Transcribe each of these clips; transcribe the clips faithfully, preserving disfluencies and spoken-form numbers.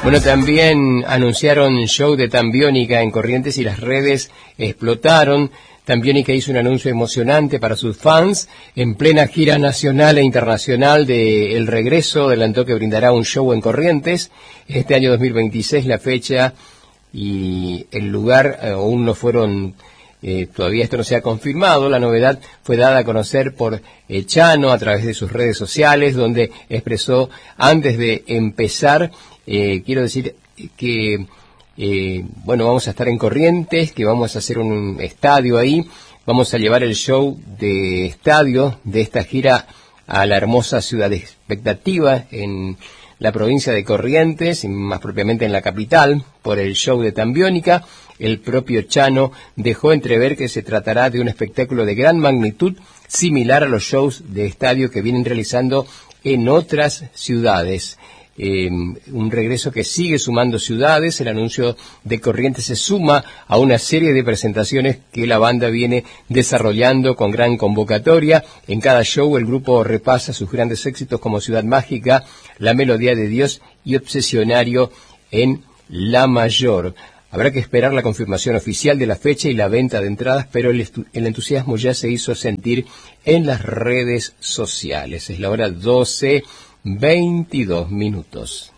Bueno, también anunciaron show de Tambiónica en Corrientes y las redes explotaron. Tambiónica hizo un anuncio emocionante para sus fans en plena gira nacional e internacional de El Regreso. Adelantó que brindará un show en Corrientes este año dos mil veintiséis. La fecha y el lugar eh, aún no fueron, eh, todavía esto no se ha confirmado. La novedad fue dada a conocer por eh, Chano a través de sus redes sociales, donde expresó antes de empezar, eh, quiero decir que Eh, bueno, vamos a estar en Corrientes, que vamos a hacer un estadio ahí, vamos a llevar el show de estadio de esta gira a la hermosa ciudad de Expectativa en la provincia de Corrientes, y más propiamente en la capital, por el show de Tambiónica. El propio Chano dejó entrever que se tratará de un espectáculo de gran magnitud, similar a los shows de estadio que vienen realizando en otras ciudades. Eh, un regreso que sigue sumando ciudades. El anuncio de Corrientes se suma a una serie de presentaciones que la banda viene desarrollando con gran convocatoria. En cada show el grupo repasa sus grandes éxitos como Ciudad Mágica, La Melodía de Dios y Obsesionario en La Mayor. Habrá que esperar la confirmación oficial de la fecha y la venta de entradas, pero el, el entusiasmo ya se hizo sentir en las redes sociales. Es la hora doce veintidós minutos.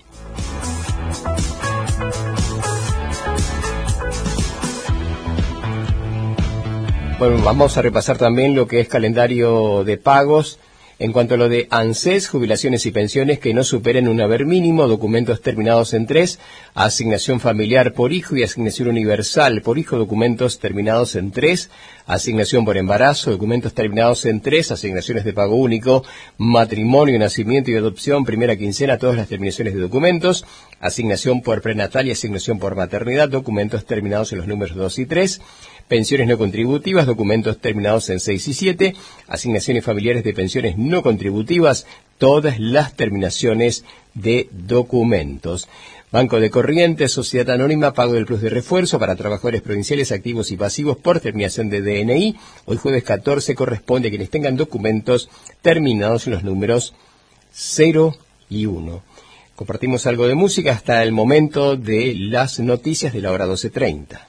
Bueno, vamos a repasar también lo que es calendario de pagos. En cuanto a lo de ANSES, jubilaciones y pensiones que no superen un haber mínimo, documentos terminados en tres, asignación familiar por hijo y asignación universal por hijo, documentos terminados en tres, asignación por embarazo, documentos terminados en tres, asignaciones de pago único, matrimonio, nacimiento y adopción, primera quincena, todas las terminaciones de documentos, asignación por prenatal y asignación por maternidad, documentos terminados en los números dos y tres, pensiones no contributivas, documentos terminados en seis y siete, asignaciones familiares de pensiones no contributivas, todas las terminaciones de documentos. Banco de Corrientes, Sociedad Anónima, pago del plus de refuerzo para trabajadores provinciales activos y pasivos por terminación de D N I. Hoy jueves catorce corresponde a quienes tengan documentos terminados en los números cero y uno. Compartimos algo de música hasta el momento de las noticias de la hora doce treinta.